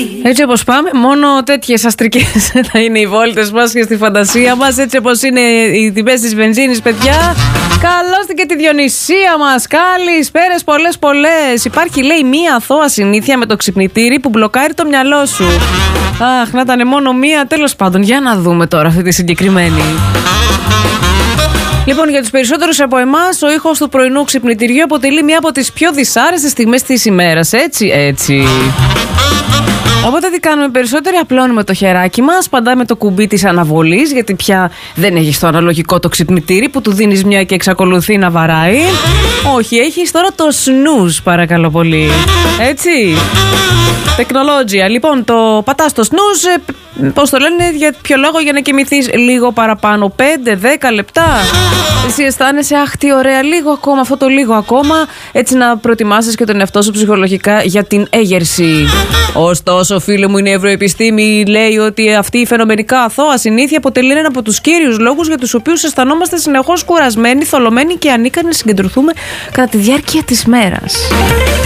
Έτσι όπως πάμε, μόνο τέτοιες αστρικές θα είναι οι βόλτες μας και στη φαντασία μας. Έτσι όπως είναι οι τιμές της βενζίνης, παιδιά. Καλώστε και τη Διονυσία μας. Καλησπέρες πολλές. Υπάρχει, λέει, μία αθώα συνήθεια με το ξυπνητήρι που μπλοκάρει το μυαλό σου. Αχ, να ήταν μόνο μία. Τέλος πάντων, για να δούμε τώρα αυτή τη συγκεκριμένη. Λοιπόν, για τους περισσότερους από εμάς, ο ήχος του πρωινού ξυπνητηριού αποτελεί μία από τις πιο δυσάρεστες στιγμές της ημέρας. Έτσι. Οπότε τι κάνουμε περισσότεροι? Απλώνουμε το χεράκι μας, παντάμε το κουμπί της αναβολής, γιατί πια δεν έχεις το αναλογικό το ξυπνητήρι που του δίνεις μια και εξακολουθεί να βαράει. Όχι, έχεις τώρα το snooze, παρακαλώ πολύ. Έτσι. Τεχνολόγια. Λοιπόν, το πατάς το snooze, πώς το λένε, για ποιο λόγο? Για να κοιμηθείς λίγο παραπάνω, 5-10 λεπτά. Εσύ αισθάνεσαι, αχ, τι ωραία, λίγο ακόμα, αυτό το λίγο ακόμα, έτσι να προετοιμάσεις και τον εαυτό σου ψυχολογικά για την έγερση. Ωστόσο, φίλε μου, η νευροεπιστήμη λέει ότι αυτή η φαινομενικά αθώα συνήθεια αποτελεί έναν από τους κύριους λόγους για τους οποίους αισθανόμαστε συνεχώς κουρασμένοι, θολωμένοι και ανίκανοι να συγκεντρωθούμε κατά τη διάρκεια της μέρας.